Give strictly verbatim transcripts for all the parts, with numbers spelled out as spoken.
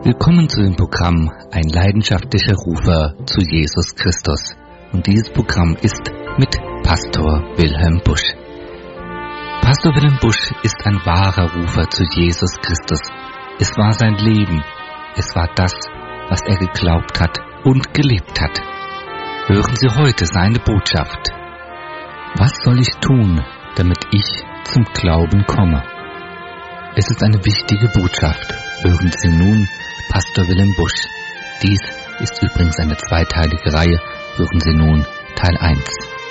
Willkommen zu dem Programm Ein leidenschaftlicher Rufer zu Jesus Christus. Und dieses Programm ist mit Pastor Wilhelm Busch. Pastor Wilhelm Busch ist ein wahrer Rufer zu Jesus Christus. Es war sein Leben. Es war das, was er geglaubt hat und gelebt hat. Hören Sie heute seine Botschaft. Was soll ich tun, damit ich zum Glauben komme? Es ist eine wichtige Botschaft. Hören Sie nun Pastor Wilhelm Busch. Dies ist übrigens eine zweiteilige Reihe. Hören Sie nun Teil eins.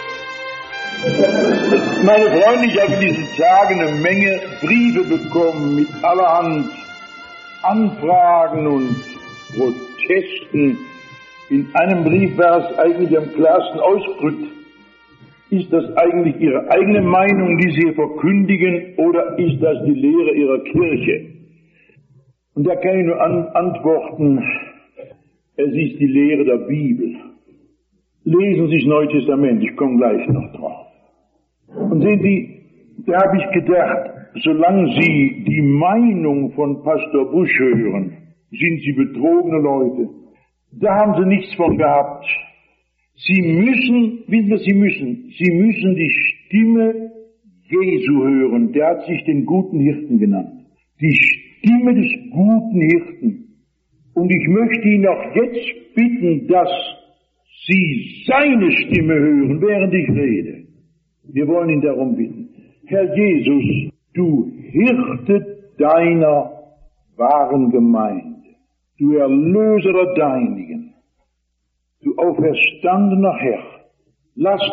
Meine Freunde, ich habe in diesen Tagen eine Menge Briefe bekommen mit allerhand Anfragen und Protesten. In einem Brief war es eigentlich am klarsten ausgedrückt. Ist das eigentlich Ihre eigene Meinung, die Sie hier verkündigen, oder ist das die Lehre Ihrer Kirche? Und da kann ich nur an, antworten, es ist die Lehre der Bibel. Lesen Sie das Neue Testament, ich komme gleich noch drauf. Und sehen Sie, da habe ich gedacht, solange Sie die Meinung von Pastor Busch hören, sind Sie betrogene Leute. Da haben Sie nichts von gehabt. Sie müssen, wissen Sie, Sie müssen, Sie müssen die Stimme Jesu hören. Der hat sich den guten Hirten genannt. Die Stimme des guten Hirten. Und ich möchte ihn auch jetzt bitten, dass Sie seine Stimme hören, während ich rede. Wir wollen ihn darum bitten. Herr Jesus, du Hirte deiner wahren Gemeinde, du Erlöser der Deinigen, du auferstandener Herr, lass